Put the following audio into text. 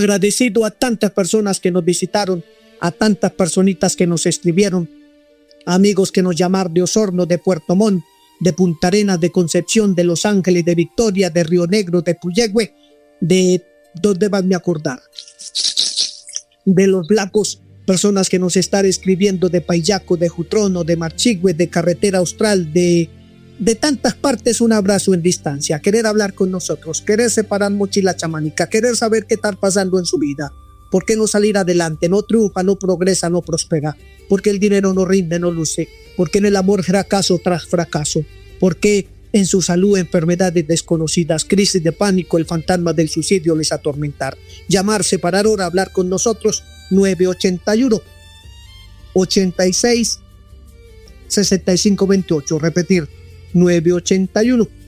Agradecido a tantas personas que nos visitaron, a tantas personitas que nos escribieron, amigos que nos llamaron de Osorno, de Puerto Montt, de Punta Arenas, de Concepción, de Los Ángeles, de Victoria, de Río Negro, de Puyehue, de ¿dónde más me acordar? De Los Lagos, personas que nos están escribiendo de Payaco, de Jutrono, de Marchigüe, de Carretera Austral, de tantas partes. Un abrazo en distancia, querer hablar con nosotros, querer separar mochila chamánica, querer saber qué está pasando en su vida. ¿Por qué no salir adelante? No triunfa, no progresa, no prospera. Porque el dinero no rinde, no luce. Porque en el amor fracaso tras fracaso. Porque en su salud enfermedades desconocidas, crisis de pánico, el fantasma del suicidio les atormentar. Llamar, separar hora, hablar con nosotros. 981 86 6528. Repetir, 981